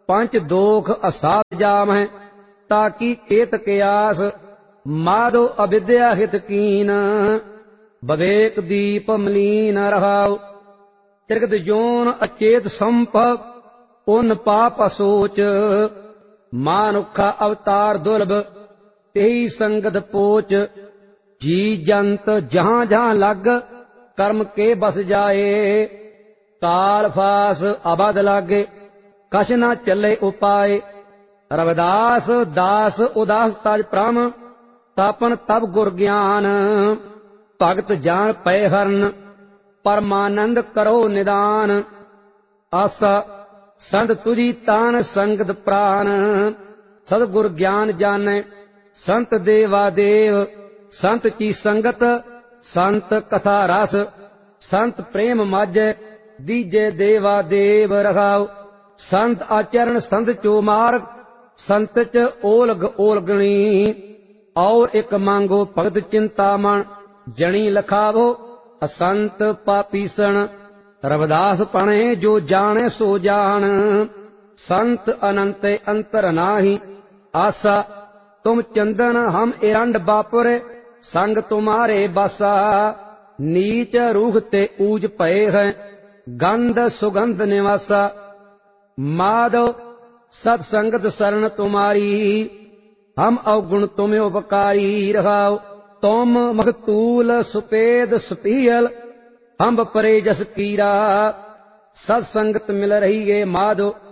पंच दोख असाध जाम है, ताकि केत कयास माधो अविद्या हित कीन। विवेक दीप मलीन रहाओ, त्रिगत जोन अचेत संभव उन पाप असोच। मानुखा अवतार दुर्लभ तेई संगत पोच। जी जंत जहां जहां लग कर्म के बस जाए। काल फास अबद लागे कछ न चले उपाय। रविदास दास उदास तज प्रम तापन तब गुर ज्ञान। भगत जान पै हरन परमानंद करो निदान। आसा संत तुझी तान संगत प्राण। सतगुर ज्ञान जाने संत देवा देव। संत की संगत संत कथा रस। संत प्रेम माजे दीजे देवा देव रखाओ। संत आचरण संत चो मार्ग, संत च ओलग ओलगणी। और एक मांगो भगत चिंतामण, जनी लखावो असंत पापीसण। रविदास पणे जो जाने सो जान। संत अनंत अंतर नाही, आसा तुम चंदन हम एरंड बापुर। संग तुम्हारे बसा, नीच रूह ते ऊज पए है, गंध सुगंध निवासा। माधव सत्संगत शरण तुम्हारी, हम अवगुण तुम्हें उपकारी रहाओ। तुम मखतूल सुपेद सुपीयल, हम परे जस कीरा। सत्संगत मिल रही है माधो